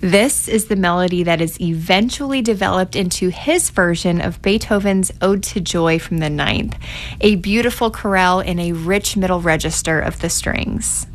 This is the melody that is eventually developed into his version of Beethoven's Ode to Joy from the Ninth, a beautiful chorale in a rich middle register of the strings.